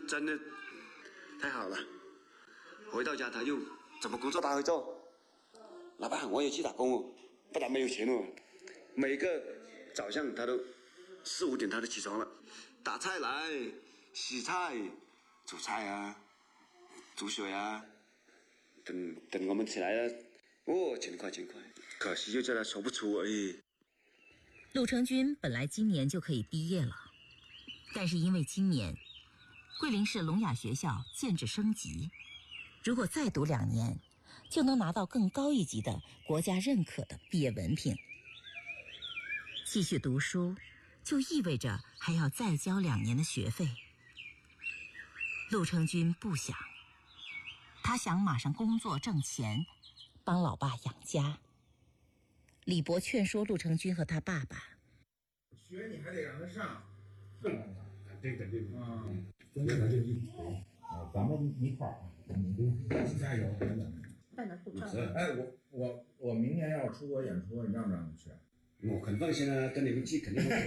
真的太好了。回到家他又怎么工作他会做。老爸，我也去打工哦，不然没有钱哦。每个早上他都4、5点他都起床了，打菜来，洗菜，煮菜啊，煮水啊，等我们起来了，勤快，可惜就叫他说不出而已。 陆成军本来今年就可以毕业了，但是因为今年桂林市聋哑学校建制升级，如果再读2年，就能拿到更高一级的国家认可的毕业文凭。继续读书就意味着还要再交2年的学费。陆成军不想，他想马上工作挣钱，帮老爸养家。李博劝说陆成军和他爸爸， 学你还得让他上， 肯定真的就一起咱们一块儿，加油，真的。 办的护照。 哎，我明年要出国演出，你让不让你去？ 我很放心啊，跟你们去肯定会。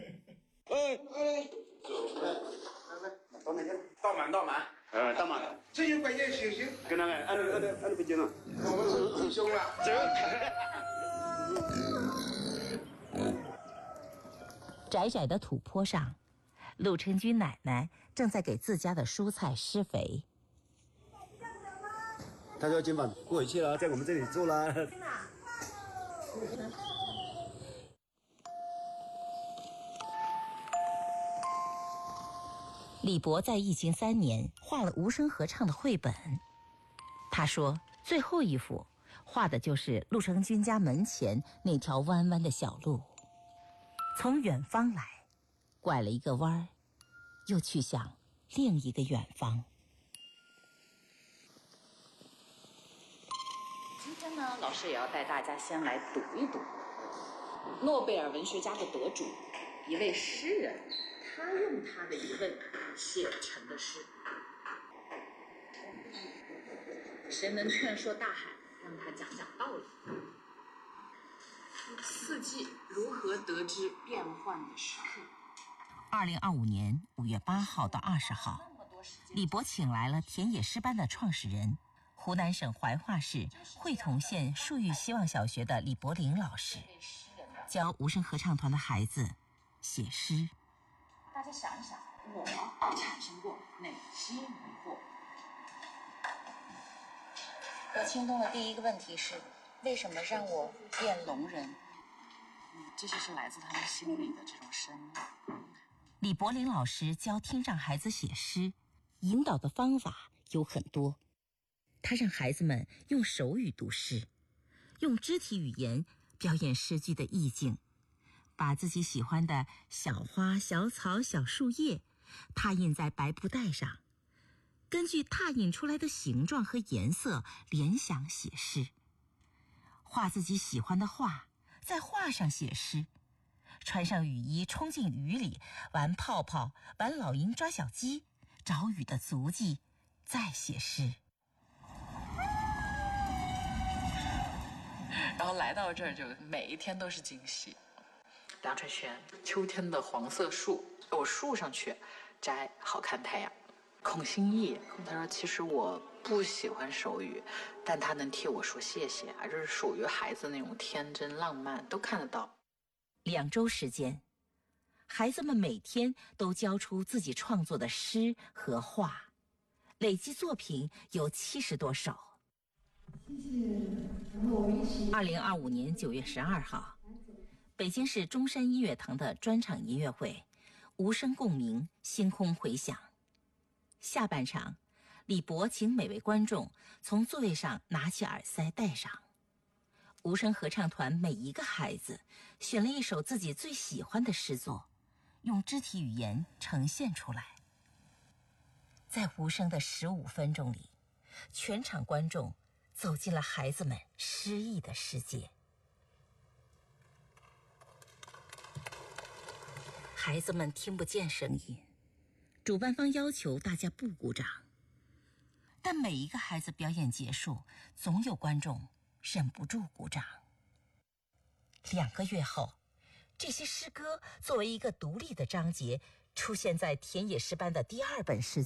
到满。 到满。 这些关键行， 跟那个按不紧了。 我们是弟兄了。 窄窄的土坡上，陆成军奶奶正在给自家的蔬菜施肥。 他说今晚不回去了，在我们这里住了。 李博在疫情3年画了无声合唱的绘本。他说最后一幅画的就是陆成军家门前那条弯弯的小路，从远方来，拐了一个弯儿，又去向另一个远方。 今天呢，老师也要带大家先来读一读诺贝尔文学家的得主，一位诗人，他用他的疑问写成的诗。谁能劝说大海，让他讲讲道理？四季如何得知变换的时刻 ？2025年5月8号到20号，李博请来了田野诗班的创始人，湖南省怀化市会同县树育希望小学的李柏林老师，教无声合唱团的孩子写诗。 大家想一想，我产生过哪些疑惑？ 我心中的第一个问题是，为什么让我变聋人？ 这就是来自他们心里的这种声音。 李柏林老师教听障孩子写诗，引导的方法有很多。他让孩子们用手语读诗，用肢体语言表演诗句的意境，把自己喜欢的小花、小草、小树叶拓印在白布袋上，根据拓印出来的形状和颜色联想写诗，画自己喜欢的画，在画上写诗，穿上雨衣冲进雨里玩泡泡，玩老鹰抓小鸡，找雨的足迹，再写诗。 然后来到这儿，就每一天都是惊喜。梁春轩，秋天的黄色树，我树上去摘好看太阳。孔欣义，他说其实我不喜欢手语，但他能替我说谢谢啊，这是属于孩子那种天真浪漫，都看得到。 2周时间，孩子们每天都交出自己创作的诗和画，累计作品有70多首。2025年9月12号，北京市中山音乐堂的专场音乐会，无声共鸣，星空回响。下半场，李博请每位观众从座位上拿起耳塞戴上。无声合唱团每一个孩子选了一首自己最喜欢的诗作，用肢体语言呈现出来。在无声的15分钟里，全场观众走进了孩子们诗意的世界。孩子们听不见声音，主办方要求大家不鼓掌，但每一个孩子表演结束，总有观众忍不住鼓掌。2个月后，这些诗歌作为一个独立的章节，出现在田野诗班的第2本诗